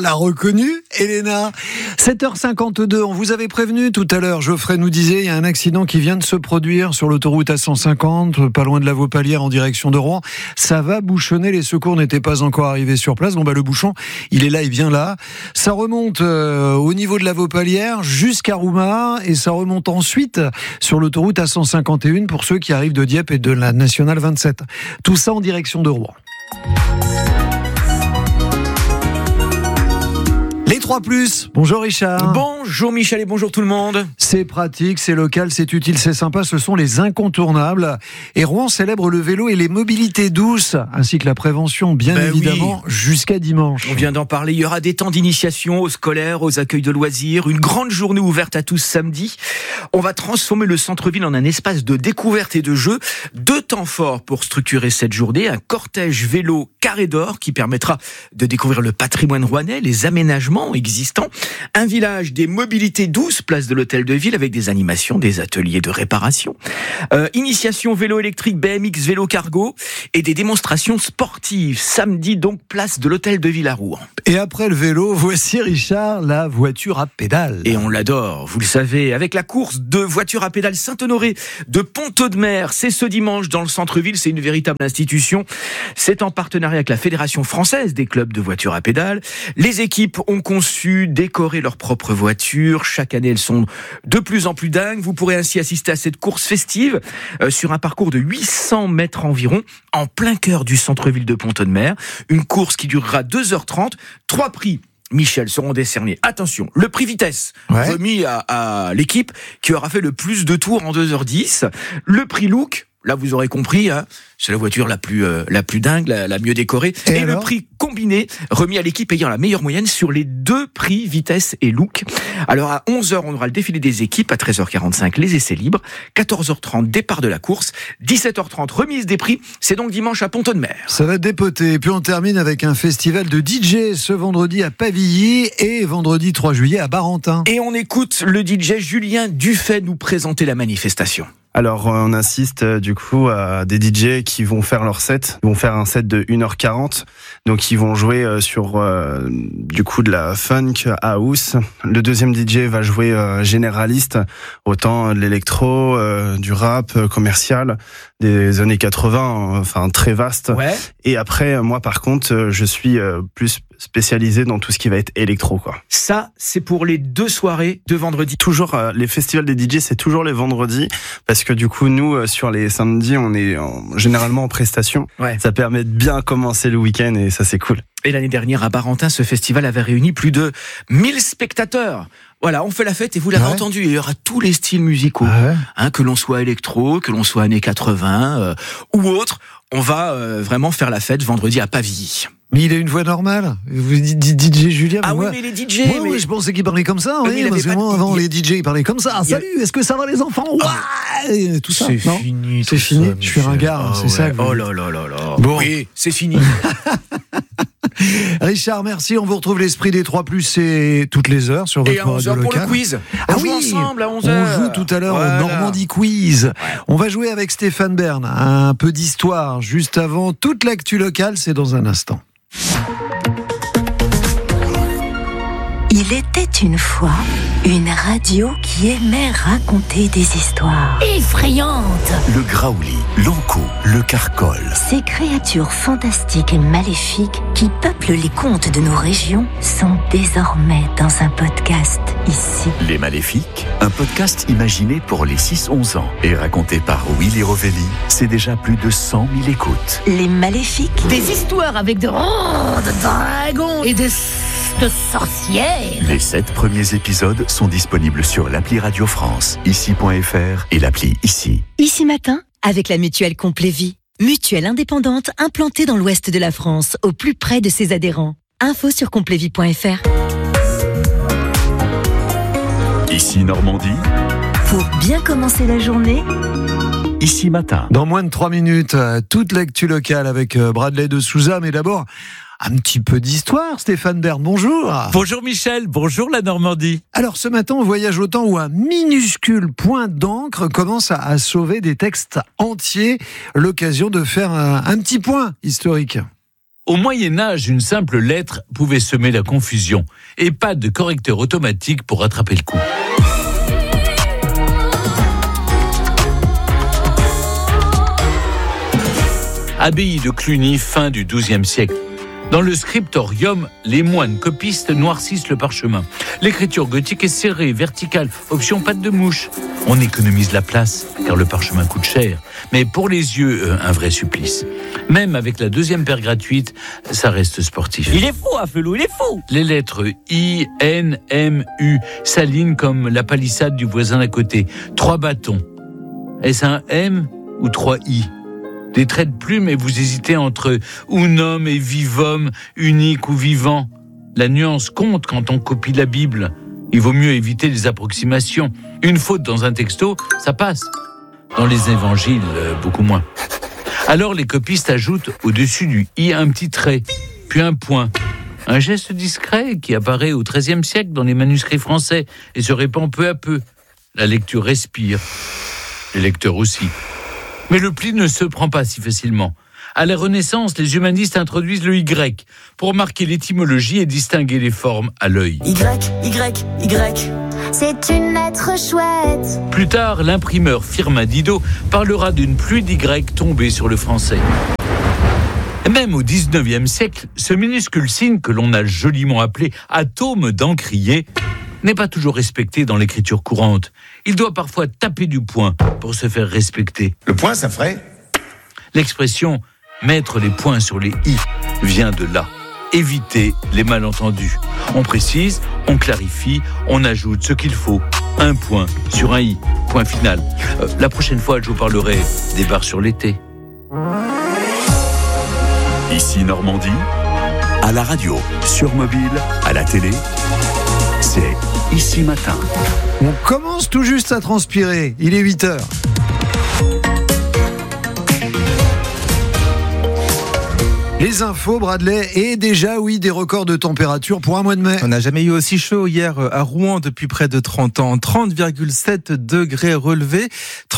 l'a reconnu, Elena. 7h52, on vous avait prévenu tout à l'heure. Geoffrey nous disait, il y a un accident qui vient de se produire sur l'autoroute A150, pas loin de la Vaupalière en direction de Rouen. Ça va bouchonner, les secours n'étaient pas encore arrivés sur place. Le bouchon, il est là, il vient là. Ça remonte au niveau de la Vaupalière jusqu'à Roumar et ça remonte ensuite sur l'autoroute A151 pour ceux qui arrivent de Dieppe et de la Nationale 27. Tout ça en direction de Rouen. Les 3+. Bonjour Richard. Bonjour Michel et bonjour tout le monde. C'est pratique, c'est local, c'est utile, c'est sympa, ce sont les incontournables. Et Rouen célèbre le vélo et les mobilités douces, ainsi que la prévention, bien évidemment, jusqu'à dimanche. On vient d'en parler, il y aura des temps d'initiation aux scolaires, aux accueils de loisirs, une grande journée ouverte à tous samedi. On va transformer le centre-ville en un espace de découverte et de jeu. 2 temps forts pour structurer cette journée, un cortège vélo carré d'or qui permettra de découvrir le patrimoine rouennais, les aménagements existants, un village des mobilités douces, place de l'Hôtel de Ville, avec des animations, des ateliers de réparation, initiation vélo électrique, BMX, vélo cargo et des démonstrations sportives. Samedi donc, place de l'Hôtel de Ville à Rouen. Et après le vélo, voici Richard, la voiture à pédales. Et on l'adore, vous le savez, avec la course de voiture à pédales Saint-Honoré de Pont-Audemer. C'est ce dimanche dans le centre-ville, c'est une véritable institution. C'est en partenariat avec la Fédération française des clubs de voitures à pédales. Les équipes ont conçu, décoré leurs propres voitures. Chaque année, elles sont de plus en plus dingues. Vous pourrez ainsi assister à cette course festive sur un parcours de 800 mètres environ, en plein cœur du centre-ville de Pont-Audemer. Une course qui durera 2h30. 3 prix, Michel, seront décernés. Attention, le prix vitesse, remis à l'équipe qui aura fait le plus de tours en 2h10. Le prix look, là vous aurez compris, c'est la voiture la plus dingue, la mieux décorée. Et le prix combiné, remis à l'équipe ayant la meilleure moyenne sur les 2 prix vitesse et look. Alors à 11h, on aura le défilé des équipes, à 13h45, les essais libres, 14h30, départ de la course, 17h30, remise des prix. C'est donc dimanche à Pont-Audemer. Ça va dépoter. Et puis on termine avec un festival de DJ ce vendredi à Pavilly et vendredi 3 juillet à Barentin. Et on écoute le DJ Julien Dufay nous présenter la manifestation. Alors, on assiste du coup à des DJ qui vont faire leur set. Ils vont faire un set de 1h40. Donc, ils vont jouer sur du coup de la funk house. Le deuxième DJ va jouer généraliste, autant de l'électro, du rap commercial, des années 80, enfin très vaste. Ouais. Et après, moi par contre, je suis plus spécialisé dans tout ce qui va être électro, quoi. Ça, c'est pour les 2 soirées de vendredi. Toujours, les festivals des DJ, c'est toujours les vendredis, parce que du coup, nous, sur les samedis, on est généralement en prestation. Ouais. Ça permet de bien commencer le week-end et ça, c'est cool. Et l'année dernière, à Barentin, ce festival avait réuni plus de 1000 spectateurs. Voilà, on fait la fête et vous l'avez entendu, il y aura tous les styles musicaux, que l'on soit électro, que l'on soit années 80 ou autre. On va vraiment faire la fête vendredi à Pavilly. Mais il a une voix normale. Vous dites DJ Julien. Ah oui, moi, mais les DJ. Moi, je pensais qu'il parlait comme ça. Oui, parce que moi, avant, les DJ, ils parlaient comme ça. Salut, est-ce que ça va les enfants? Ouais, tout ça. C'est fini. C'est fini. Je suis ringard, c'est ça. Oh là là là là. Bon. Oui, c'est fini. Richard, merci. On vous retrouve l'esprit des 3+, c'est toutes les heures sur votre radio locale. Et à 11h pour le quiz. On joue ensemble à 11h. On joue tout à l'heure au Normandie Quiz. On va jouer avec Stéphane Bern. Un peu d'histoire juste avant. Toute l'actu locale, c'est dans un instant. Il était une fois une radio qui aimait raconter des histoires effrayantes. Le Graouli, l'Ankou, le Carcol. Ces créatures fantastiques et maléfiques qui peuplent les contes de nos régions sont désormais dans un podcast ici. Les Maléfiques, un podcast imaginé pour les 6-11 ans et raconté par Willy Rovelli. C'est déjà plus de 100 000 écoutes. Les Maléfiques. Des histoires avec de dragons et de sorcières. Les 7 premiers épisodes sont disponibles sur l'appli Radio France, ici.fr et l'appli Ici. Ici Matin, avec la mutuelle Complet Vie. Mutuelle indépendante implantée dans l'ouest de la France, au plus près de ses adhérents. Info sur completvie.fr. Ici Normandie. Pour bien commencer la journée, Ici Matin. Dans moins de 3 minutes, toute l'actu locale avec Bradley de Souza. Mais d'abord, un petit peu d'histoire. Stéphane Bern, bonjour. Bonjour Michel, bonjour la Normandie. Alors ce matin, on voyage au temps où un minuscule point d'encre commence à sauver des textes entiers. L'occasion de faire un petit point historique. Au Moyen-Âge, une simple lettre pouvait semer la confusion et pas de correcteur automatique pour rattraper le coup. Abbaye de Cluny, fin du XIIe siècle. Dans le scriptorium, les moines copistes noircissent le parchemin. L'écriture gothique est serrée, verticale, option patte de mouche. On économise la place, car le parchemin coûte cher. Mais pour les yeux, un vrai supplice. Même avec la deuxième paire gratuite, ça reste sportif. Il est fou, Afelou, il est fou. Les lettres I, N, M, U s'alignent comme la palissade du voisin d'à côté. 3 bâtons. Est-ce un M ou 3 I ? Des traits de plume et vous hésitez entre unum et vivum, unique ou vivant. La nuance compte quand on copie la Bible. Il vaut mieux éviter les approximations. Une faute dans un texto, ça passe. Dans les évangiles, beaucoup moins. Alors les copistes ajoutent au-dessus du i un petit trait, puis un point. Un geste discret qui apparaît au XIIIe siècle dans les manuscrits français et se répand peu à peu. La lecture respire. Les lecteurs aussi. Mais le pli ne se prend pas si facilement. À la Renaissance, les humanistes introduisent le Y pour marquer l'étymologie et distinguer les formes à l'œil. Y, c'est une lettre chouette. Plus tard, l'imprimeur Firmin Didot parlera d'une pluie d'Y tombée sur le français. Même au XIXe siècle, ce minuscule signe que l'on a joliment appelé atome d'encrier n'est pas toujours respecté dans l'écriture courante. Il doit parfois taper du poing pour se faire respecter. Le poing, ça ferait ? L'expression « mettre les points sur les i » vient de là. Éviter les malentendus. On précise, on clarifie, on ajoute ce qu'il faut. Un point sur un i. Point final. La prochaine fois, je vous parlerai des bars sur l'été. Ici Normandie, à la radio, sur mobile, à la télé, c'est Ici Matin. On commence tout juste à transpirer. Il est 8h. Les infos, Bradley, et déjà, oui, des records de température pour un mois de mai. On n'a jamais eu aussi chaud hier à Rouen depuis près de 30 ans. 30,7 degrés relevés,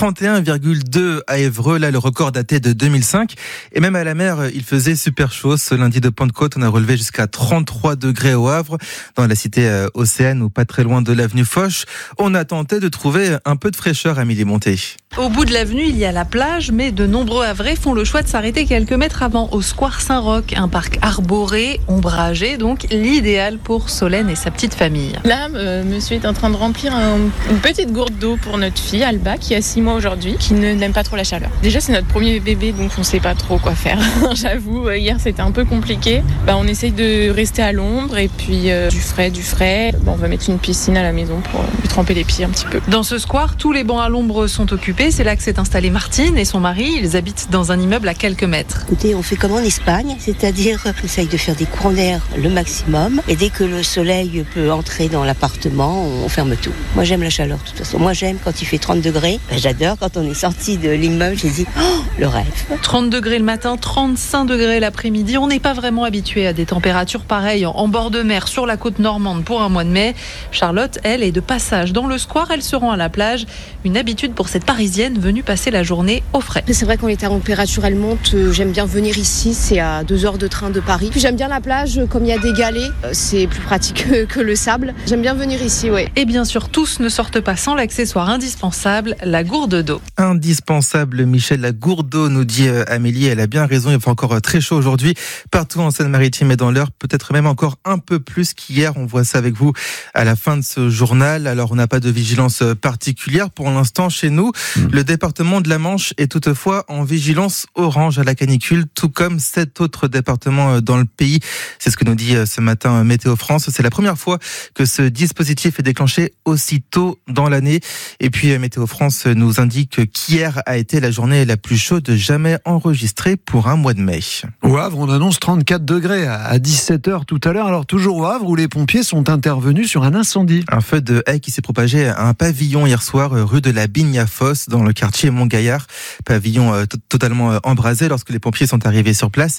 31,2 à Évreux. Là, le record datait de 2005. Et même à la mer, il faisait super chaud. Ce lundi de Pentecôte, on a relevé jusqu'à 33 degrés au Havre, dans la cité Océane, ou pas très loin de l'avenue Foch. On a tenté de trouver un peu de fraîcheur à Milly-Monté. Au bout de l'avenue, il y a la plage, mais de nombreux Havrais font le choix de s'arrêter quelques mètres avant, au Square Saint-Roch, un parc arboré, ombragé, donc l'idéal pour Solène et sa petite famille. Là, monsieur est en train de remplir une petite gourde d'eau pour notre fille, Alba, qui a 6 mois aujourd'hui, qui n'aime pas trop la chaleur. Déjà, c'est notre premier bébé, donc on ne sait pas trop quoi faire. J'avoue, hier, c'était un peu compliqué. On essaye de rester à l'ombre et puis du frais. On va mettre une piscine à la maison pour lui tremper les pieds un petit peu. Dans ce square, tous les bancs à l'ombre sont occupés. C'est là que s'est installée Martine et son mari. Ils habitent dans un immeuble à quelques mètres. Écoutez, on fait comme en Espagne, c'est-à-dire on essaye de faire des courants d'air le maximum. Et dès que le soleil peut entrer dans l'appartement, on ferme tout. Moi, j'aime la chaleur, de toute façon. Moi, j'aime quand il fait 30 degrés. J'adore quand on est sorti de l'immeuble, j'ai dit, oh, le rêve. 30 degrés le matin, 35 degrés l'après-midi. On n'est pas vraiment habitué à des températures pareilles en bord de mer sur la côte normande pour un mois de mai. Charlotte, elle, est de passage dans le square. Elle se rend à la plage. Une habitude pour cette Parisienne venue passer la journée au frais. C'est vrai quand les températures elles montent, j'aime bien venir ici, c'est à 2 heures de train de Paris. Puis j'aime bien la plage, comme il y a des galets, c'est plus pratique que le sable. J'aime bien venir ici, ouais. Et bien sûr, tous ne sortent pas sans l'accessoire indispensable, la gourde d'eau. Indispensable, Michel, la gourde d'eau, nous dit Amélie, elle a bien raison, il fait encore très chaud aujourd'hui, partout en Seine-Maritime et dans l'Eure, peut-être même encore un peu plus qu'hier, on voit ça avec vous à la fin de ce journal. Alors on n'a pas de vigilance particulière pour l'instant chez nous. Le département de la Manche est toutefois en vigilance orange à la canicule, tout comme 7 autres départements dans le pays. C'est ce que nous dit ce matin Météo France. C'est la première fois que ce dispositif est déclenché aussitôt dans l'année. Et puis Météo France nous indique qu'hier a été la journée la plus chaude jamais enregistrée pour un mois de mai. Au Havre, on annonce 34 degrés à 17h tout à l'heure. Alors toujours au Havre où les pompiers sont intervenus sur un incendie. Un feu de haie qui s'est propagé à un pavillon hier soir rue de la Bigne-à-Fosse dans le quartier Montgaillard. Pavillon totalement embrasé lorsque les pompiers sont arrivés sur place.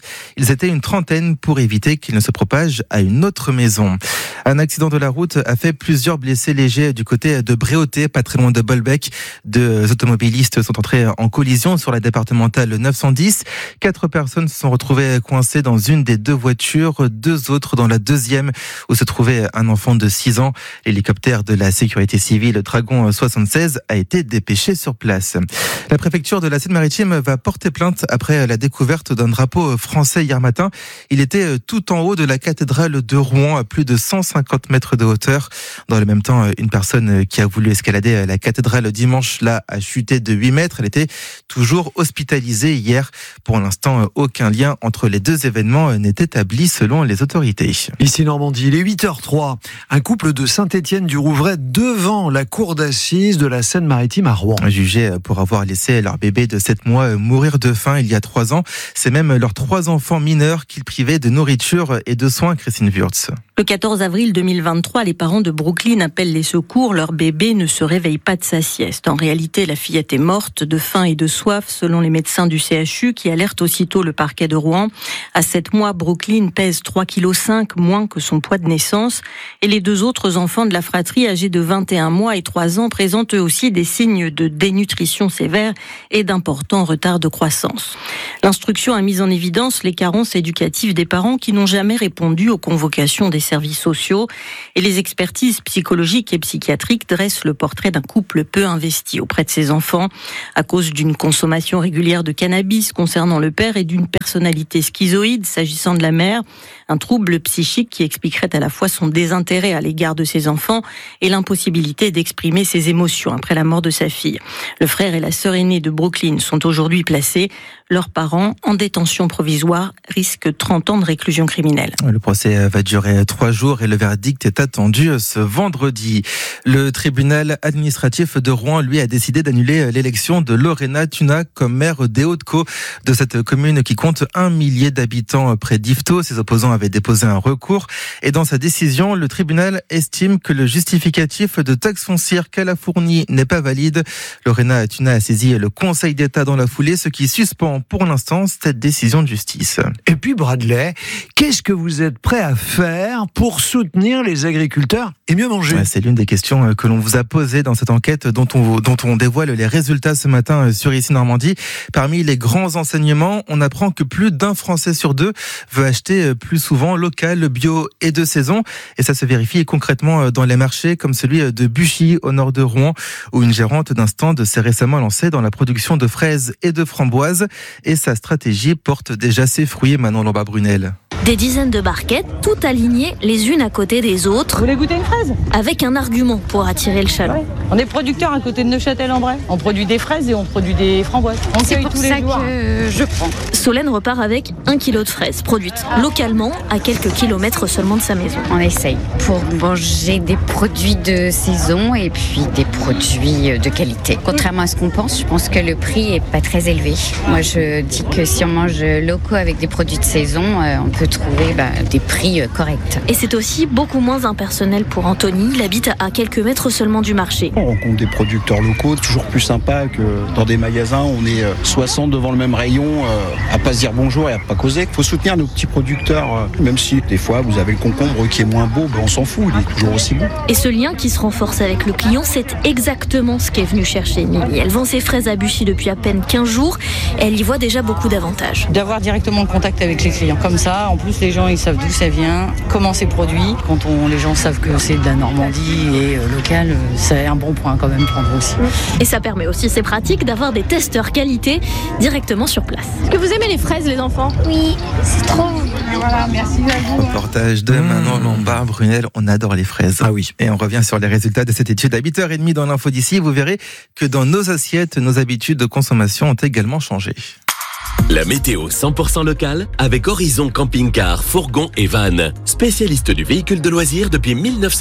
Ils étaient une trentaine pour éviter qu'il ne se propage à une autre maison. Un accident de la route a fait plusieurs blessés légers du côté de Bréauté, pas très loin de Bolbec. Deux automobilistes sont entrés en collision sur la départementale 910. 4 personnes se sont retrouvées coincées dans une des 2 voitures, 2 autres dans la deuxième où se trouvait un enfant de 6 ans. L'hélicoptère de la sécurité civile Dragon 76 a été dépêché sur place. La préfecture de la Seine-Maritime va porter plainte après la découverte d'un drapeau français hier matin. Il était tout en haut de la cathédrale de Rouen à plus de 150 mètres de hauteur. Dans le même temps, une personne qui a voulu escalader la cathédrale dimanche là a chuté de 8 mètres. Elle était toujours hospitalisée hier. Pour l'instant, aucun lien entre les 2 événements n'est établi selon les autorités. Ici Normandie, il est 8h03. Un couple de Saint-Étienne-du-Rouvray devant la cour d'assises de la Seine-Maritime à Rouen. Jugés pour avoir laissé leur bébé de 7 mois mourir de faim il y a 3 ans. C'est même leurs 3 enfants mineurs qu'ils privaient de nourriture et de soins, Christine Wurtz. Le 14 avril 2023, les parents de Brooklyn appellent les secours. Leur bébé ne se réveille pas de sa sieste. En réalité, la fillette est morte de faim et de soif, selon les médecins du CHU qui alertent aussitôt le parquet de Rouen. À 7 mois, Brooklyn pèse 3,5 kg moins que son poids de naissance. Et les 2 autres enfants de la fratrie, âgés de 21 mois et 3 ans, présentent eux aussi des signes de dénutrition sévère et d'importants retards de croissance. L'instruction a mis en évidence les carences éducatives des parents qui n'ont jamais répondu aux convocations des services sociaux. Et les expertises psychologiques et psychiatriques dressent le portrait d'un couple peu investi auprès de ses enfants à cause d'une consommation régulière de cannabis concernant le père et d'une personnalité schizoïde s'agissant de la mère. Un trouble psychique qui expliquerait à la fois son désintérêt à l'égard de ses enfants et l'impossibilité d'exprimer ses émotions après la mort de sa fille. Le frère et la sœur aînée de Brooklyn sont aujourd'hui placés. Leurs parents, en détention provisoire, risquent 30 ans de réclusion criminelle. Le procès va durer 3 jours et le verdict est attendu ce vendredi. Le tribunal administratif de Rouen, lui, a décidé d'annuler l'élection de Lorena Tuna comme maire des Hauts-de-Caux, de cette commune qui compte 1 millier d'habitants près d'Yvetot. Ses opposants avaient déposé un recours et dans sa décision, le tribunal estime que le justificatif de taxe foncière qu'elle a fourni n'est pas valide. Lorena Tuna a saisi le Conseil d'État dans la foulée, ce qui suspend pour l'instant cette décision de justice. Et puis Bradley, qu'est-ce que vous êtes prêt à faire pour soutenir les agriculteurs et mieux manger ? C'est l'une des questions que l'on vous a posées dans cette enquête dont on dévoile les résultats ce matin sur Ici Normandie. Parmi les grands enseignements, on apprend que plus d'un Français sur 2 veut acheter plus souvent local, bio et de saison. Et ça se vérifie concrètement dans les marchés comme celui de Buchy au nord de Rouen, où une gérante d'un stand s'est récemment lancée dans la production de fraises et de framboises. Et sa stratégie porte déjà ses fruits, Manon Lambert-Brunel. Des dizaines de barquettes, toutes alignées les unes à côté des autres. Vous voulez goûter une fraise ? Avec un argument pour attirer le chaland. Ouais. On est producteur à côté de Neufchâtel-en-Bray. On produit des fraises et on produit des framboises. On cueille tous les jours. Je prends. Solène repart avec 1 kilo de fraises produites localement à quelques kilomètres seulement de sa maison. On essaye pour manger des produits de saison et puis des produits de qualité. Contrairement à ce qu'on pense, je pense que le prix est pas très élevé. Moi, je dis que si on mange locaux avec des produits de saison, on peut trouver des prix corrects. Et c'est aussi beaucoup moins impersonnel pour Anthony. Il habite à quelques mètres seulement du marché. On rencontre des producteurs locaux, toujours plus sympa que dans des magasins. On est 60 devant le même rayon, à pas se dire bonjour et à pas causer. Il faut soutenir nos petits producteurs, même si des fois vous avez le concombre qui est moins beau, on s'en fout, il est toujours aussi bon. Et ce lien qui se renforce avec le client, c'est exactement ce qu'est venu chercher Émilie. Elle vend ses fraises à Buchy depuis à peine 15 jours. Elle y voit déjà beaucoup d'avantages. D'avoir directement le contact avec les clients. Comme ça, en plus les gens ils savent d'où ça vient, comment c'est produit. Quand les gens savent que c'est de la Normandie et local, c'est un bon point quand même prendre aussi. Et ça permet aussi, c'est pratique, d'avoir des testeurs qualité directement sur place. Est-ce que vous aimez les fraises les enfants ? Oui, c'est trop. Voilà, merci à vous. Reportage de Manon Lambert-Brunel, on adore les fraises. Ah oui. Et on revient sur les résultats de cette étude à 8h30 dans l'info d'ici. Vous verrez que dans nos assiettes, nos habitudes de consommation ont également changé. La météo 100% locale avec Horizon Camping-Car, Fourgon et Van, spécialiste du véhicule de loisirs depuis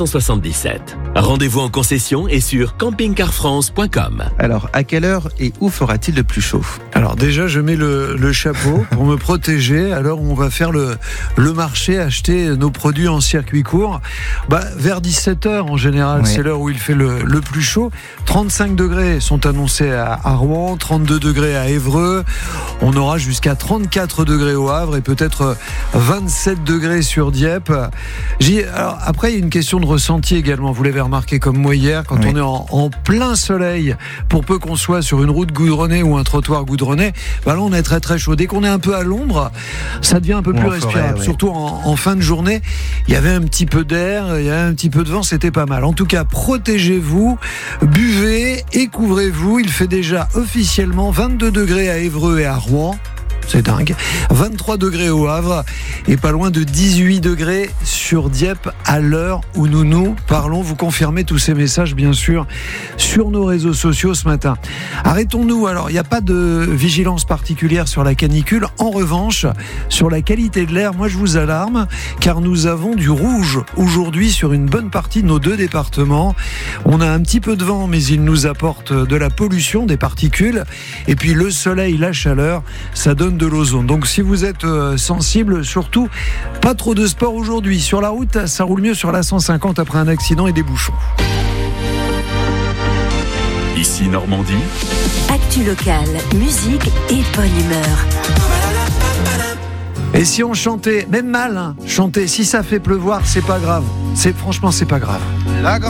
1977. Rendez-vous en concession et sur campingcarfrance.com. Alors, à quelle heure et où fera-t-il le plus chaud ? Alors déjà, je mets le chapeau pour me protéger. Alors, on va faire le marché, acheter nos produits en circuit court. Vers 17h en général, oui. C'est l'heure où il fait le plus chaud. 35 degrés sont annoncés à Rouen, 32 degrés à Évreux. On aura jusqu'à 34 degrés au Havre et peut-être 27 degrés sur Dieppe. Alors, après, il y a une question de ressenti également. Vous l'avez remarqué comme moi hier, quand on est en plein soleil, pour peu qu'on soit sur une route goudronnée ou un trottoir goudronné, là on est très très chaud. Dès qu'on est un peu à l'ombre, ça devient un peu plus respirable. Surtout en fin de journée, il y avait un petit peu d'air, il y avait un petit peu de vent, c'était pas mal. En tout cas, protégez-vous, buvez et couvrez-vous. Il fait déjà officiellement 22 degrés à Évreux et à Rouen. C'est dingue. 23 degrés au Havre et pas loin de 18 degrés sur Dieppe à l'heure où nous parlons. Vous confirmez tous ces messages, bien sûr, sur nos réseaux sociaux ce matin. Arrêtons-nous. Alors, il n'y a pas de vigilance particulière sur la canicule. En revanche, sur la qualité de l'air, moi, je vous alarme, car nous avons du rouge aujourd'hui sur une bonne partie de nos 2 départements. On a un petit peu de vent, mais il nous apporte de la pollution, des particules. Et puis, le soleil, la chaleur, ça donne de l'ozone. Donc si vous êtes sensible, surtout pas trop de sport aujourd'hui. Sur la route, ça roule mieux sur la 150 après un accident et des bouchons. Ici Normandie. Actu locale, musique et bonne humeur. Et si on chantait, même mal, chanter, si ça fait pleuvoir, c'est pas grave. Franchement, c'est pas grave.